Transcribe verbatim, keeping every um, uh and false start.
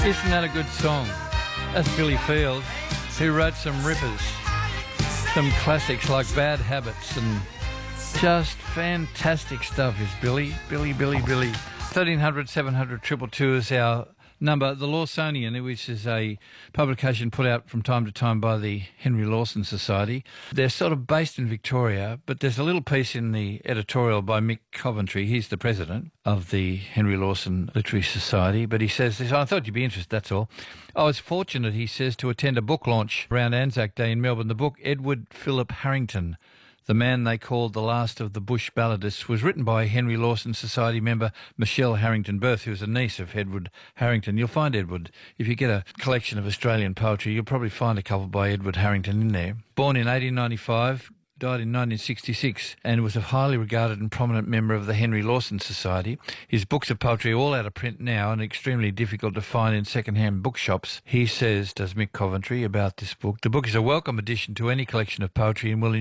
Isn't that a good song? That's Billy Field, who wrote some rippers, some classics like Bad Habits, and just fantastic stuff is Billy. Billy, Billy, Billy. thirteen hundred, seven hundred, two two two is our number. The Lawsonian, which is a publication put out from time to time by the Henry Lawson Society. They're sort of based in Victoria, but there's a little piece in the editorial by Mick Coventry. He's the president of the Henry Lawson Literary Society, but he says this, I thought you'd be interested, that's all. I was fortunate, he says, to attend a book launch around Anzac Day in Melbourne. The book, Edward Philip Harrington, The Man They Called the Last of the Bush Balladists, was written by Henry Lawson Society member Michelle Harrington Birth, who was a niece of Edward Harrington. You'll find Edward, if you get a collection of Australian poetry, you'll probably find a couple by Edward Harrington in there. Born in eighteen ninety-five, died in nineteen sixty-six, and was a highly regarded and prominent member of the Henry Lawson Society. His books of poetry are all out of print now and extremely difficult to find in second-hand bookshops. He says, does Mick Coventry, about this book, the book is a welcome addition to any collection of poetry and will